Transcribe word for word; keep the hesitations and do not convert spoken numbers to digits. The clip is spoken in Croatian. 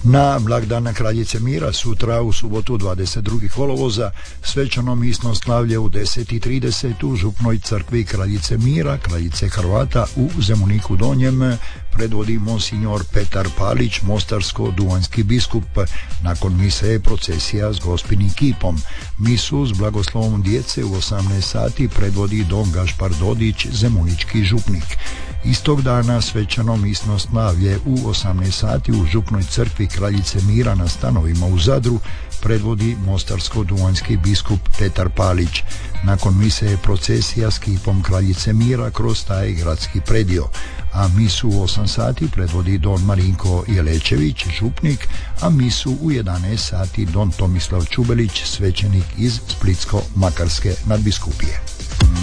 Na blagdana Kraljice Mira sutra u subotu dvadeset drugog kolovoza svečano misno slavlje u deset i trideset u župnoj crkvi Kraljice Mira, Kraljice Hrvata u Zemuniku Donjem predvodi monsignor Petar Palić, mostarsko-duvanjski biskup. Nakon mise je procesija s gospinim kipom. Misu s blagoslovom djece u osamnaest sati predvodi don Gašpar Dodić, zemunički župnik. Istog dana svečano misno slavlje u osamnaest sati u župnoj crkvi Kraljice Mira na Stanovima u Zadru predvodi mostarsko-duvanjski biskup Petar Palić. Nakon mise je procesija s kipom Kraljice Mira kroz taj gradski predio, a misu u osam sati predvodi don Marinko Jelečević, župnik, a misu u jedanaest sati don Tomislav Čubelić, svećenik iz Splitsko-Makarske nadbiskupije.